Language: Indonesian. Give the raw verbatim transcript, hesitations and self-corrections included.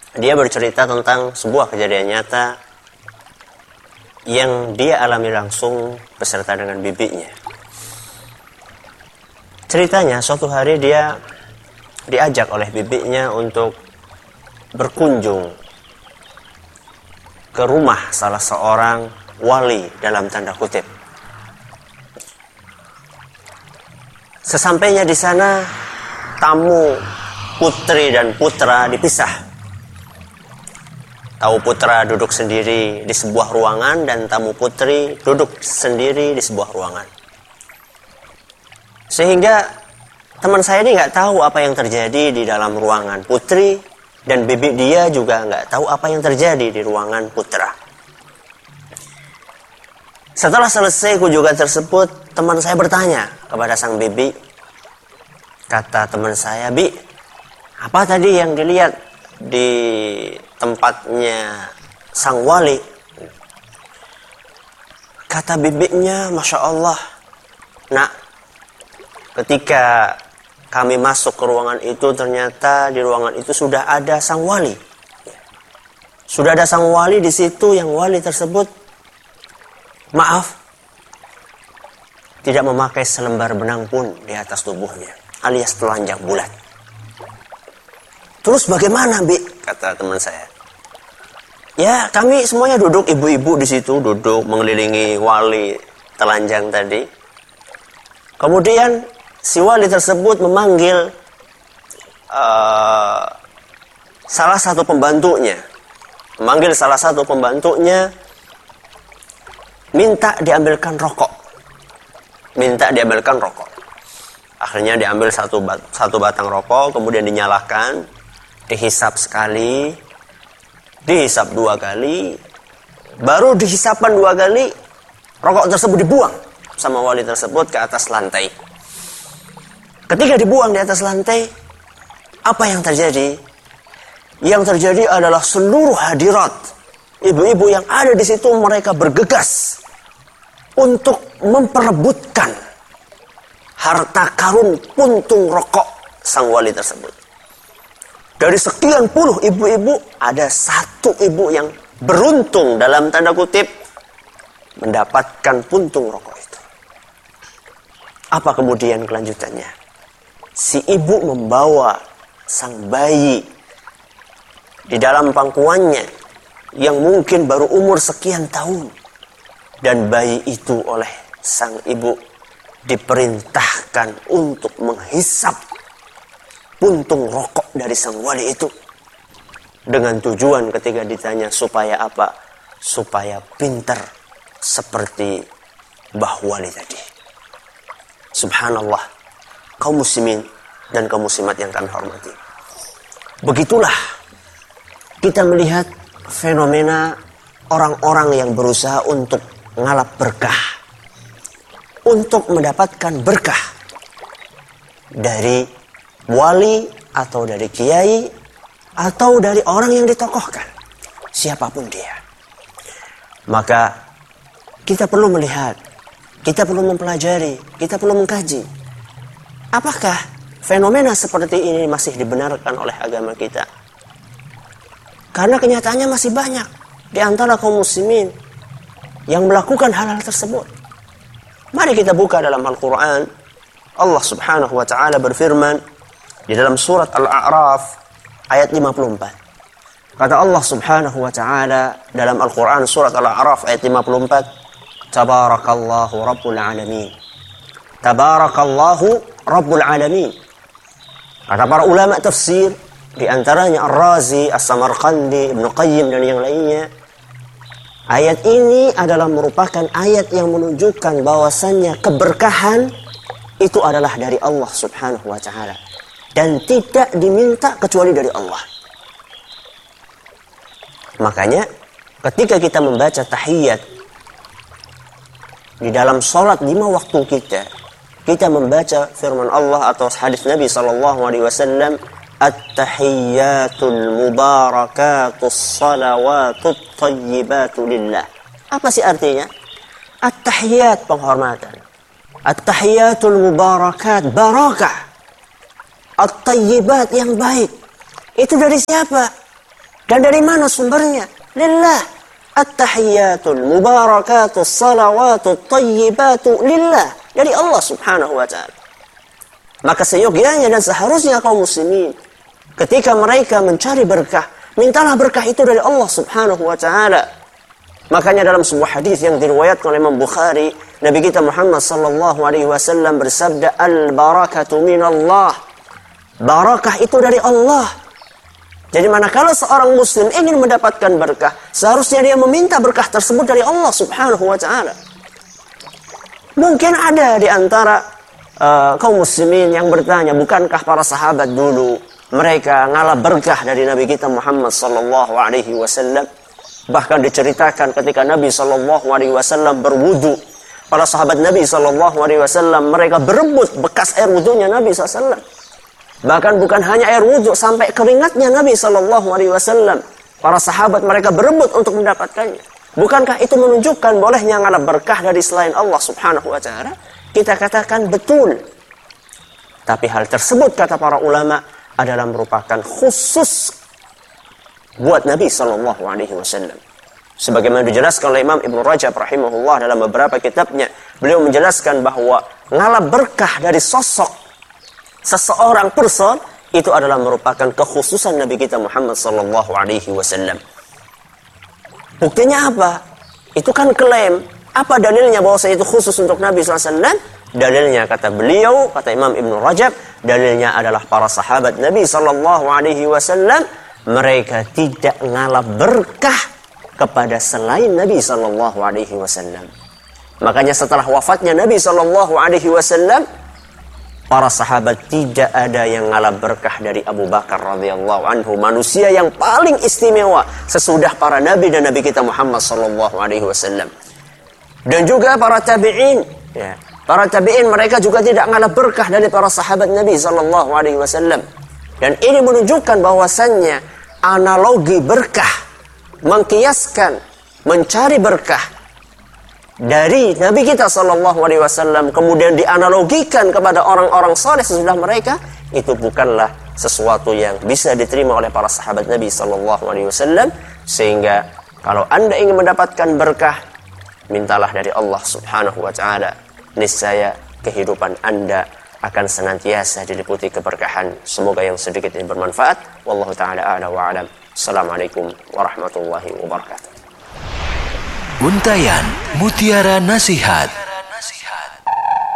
dia bercerita tentang sebuah kejadian nyata yang dia alami langsung beserta dengan bibinya. Ceritanya suatu hari dia diajak oleh bibinya untuk berkunjung ke rumah salah seorang wali dalam tanda kutip. Sesampainya di sana, tamu putri dan putra dipisah. Tamu putra duduk sendiri di sebuah ruangan dan tamu putri duduk sendiri di sebuah ruangan. Sehingga teman saya ini nggak tahu apa yang terjadi di dalam ruangan putri dan bibi dia juga nggak tahu apa yang terjadi di ruangan putra. Setelah selesai kunjungan tersebut, teman saya bertanya kepada sang bibi. Kata teman saya, "Bi, apa tadi yang dilihat di tempatnya sang wali?" Kata bibinya, "Masya Allah, nak, ketika kami masuk ke ruangan itu, ternyata di ruangan itu sudah ada sang wali. Sudah ada sang wali di situ, yang wali tersebut, maaf, tidak memakai selembar benang pun di atas tubuhnya, alias telanjang bulat." "Terus bagaimana, Bi?" kata teman saya. "Ya, kami semuanya duduk, ibu-ibu di situ duduk mengelilingi wali telanjang tadi. Kemudian si wali tersebut memanggil uh, salah satu pembantunya, memanggil salah satu pembantunya, minta diambilkan rokok, minta diambilkan rokok. Akhirnya diambil satu bat, satu batang rokok, kemudian dinyalakan, dihisap sekali, dihisap dua kali, baru dihisapkan dua kali, rokok tersebut dibuang sama wali tersebut ke atas lantai. Ketika dibuang di atas lantai, apa yang terjadi? Yang terjadi adalah seluruh hadirat, ibu-ibu yang ada di situ, mereka bergegas untuk memperebutkan harta karun puntung rokok sang wali tersebut. Dari sekian puluh ibu-ibu, ada satu ibu yang beruntung dalam tanda kutip mendapatkan puntung rokok itu. Apa kemudian kelanjutannya? Si ibu membawa sang bayi di dalam pangkuannya yang mungkin baru umur sekian tahun. Dan bayi itu oleh sang ibu diperintahkan untuk menghisap puntung rokok dari sang wali itu. Dengan tujuan ketika ditanya supaya apa? Supaya pintar seperti Mbah Wali tadi. Subhanallah, kaum muslimin dan kaum muslimat yang kami hormati. Begitulah kita melihat fenomena orang-orang yang berusaha untuk ngalap berkah, untuk mendapatkan berkah dari wali atau dari kiai atau dari orang yang ditokohkan, siapapun dia. Maka kita perlu melihat, kita perlu mempelajari, kita perlu mengkaji, apakah fenomena seperti ini masih dibenarkan oleh agama kita? Karena kenyataannya masih banyak di antara kaum muslimin yang melakukan hal-hal tersebut. Mari kita buka dalam Al-Quran. Allah subhanahu wa ta'ala berfirman di dalam surat Al-A'raf ayat lima puluh empat. Kata Allah subhanahu wa ta'ala dalam Al-Quran surat Al-A'raf ayat lima puluh empat, Tabarakallahu Rabbul Alamin. Tabarakallahu Rabbul Alamin. Kata para ulama tafsir, di antaranya Ar-Razi, As-Samarqandi, Ibnu Qayyim dan yang lainnya, ayat ini adalah merupakan ayat yang menunjukkan bahwasannya keberkahan itu adalah dari Allah subhanahu wa ta'ala. Dan tidak diminta kecuali dari Allah. Makanya ketika kita membaca tahiyat di dalam sholat lima waktu kita, kita membaca firman Allah atau hadis Nabi sallallahu alaihi wasallam, At-tahiyyatul mubarakatus salawatut tayyibatu lillah. Apa sih artinya? At-tahiyyat penghormatan, At-tahiyyatul mubarakat barakah, At-tayyibat yang baik. Itu dari siapa? Dan dari mana sumbernya? Lillah. At-tahiyyatul mubarakatul salawatut tayyibatu lillah. Dari Allah subhanahu wa ta'ala. Maka seyogianya dan seharusnya kaum muslimin, ketika mereka mencari berkah, mintalah berkah itu dari Allah subhanahu wa ta'ala. Makanya dalam sebuah hadis yang diriwayatkan oleh Imam Bukhari, Nabi kita Muhammad sallallahu alaihi wasallam bersabda, al-barakatu minallah. Barakah itu dari Allah. Jadi manakala seorang muslim ingin mendapatkan berkah, seharusnya dia meminta berkah tersebut dari Allah subhanahu wa ta'ala. Mungkin ada di antara uh, kaum muslimin yang bertanya, bukankah para sahabat dulu mereka ngalap berkah dari Nabi kita Muhammad sallallahu alaihi wasallam? Bahkan diceritakan ketika Nabi sallallahu alaihi wasallam berwudu, para sahabat Nabi sallallahu alaihi wasallam mereka berebut bekas air wudunya Nabi sallallahu alaihi wasallam. Bahkan bukan hanya air wudhu, sampai keringatnya Nabi sallallahu alaihi wasallam. Para sahabat mereka berebut untuk mendapatkannya. Bukankah itu menunjukkan bolehnya ngalap berkah dari selain Allah subhanahu wa ta'ala? Kita katakan betul. Tapi hal tersebut kata para ulama adalah merupakan khusus buat Nabi sallallahu alaihi wasallam. Sebagaimana dijelaskan oleh Imam Ibnu Rajab rahimahullah dalam beberapa kitabnya, beliau menjelaskan bahwa ngalap berkah dari sosok seseorang person itu adalah merupakan kekhususan Nabi kita Muhammad sallallahu alaihi wasallam. Buktinya apa? Itu kan klaim. Apa dalilnya bahwa itu khusus untuk Nabi sallallahu alaihi wasallam? Dalilnya kata beliau, kata Imam Ibnu Rajab, dalilnya adalah para sahabat Nabi sallallahu alaihi wasallam mereka tidak ngalap berkah kepada selain Nabi sallallahu alaihi wasallam. Makanya setelah wafatnya Nabi sallallahu alaihi wasallam, para sahabat tidak ada yang ngalap berkah dari Abu Bakar radhiyallahu anhu, manusia yang paling istimewa sesudah para nabi dan Nabi kita Muhammad sallallahu alaihi wasallam. Dan juga para tabi'in, ya. Para tabi'in mereka juga tidak ngalap berkah dari para sahabat Nabi sallallahu alaihi wasallam. Dan ini menunjukkan bahwasannya analogi berkah, mengkiaskan, mencari berkah dari Nabi kita sallallahu alaihi wasallam kemudian dianalogikan kepada orang-orang saleh sesudah mereka, itu bukanlah sesuatu yang bisa diterima oleh para sahabat Nabi sallallahu alaihi wasallam. Sehingga kalau Anda ingin mendapatkan berkah, mintalah dari Allah subhanahu wa ta'ala. Niscaya kehidupan Anda akan senantiasa diliputi keberkahan. Semoga yang sedikit ini bermanfaat. Wallahu ta'ala a'la wa a'lam. Assalamualaikum warahmatullahi wabarakatuh. Untayan Mutiara Nasihat.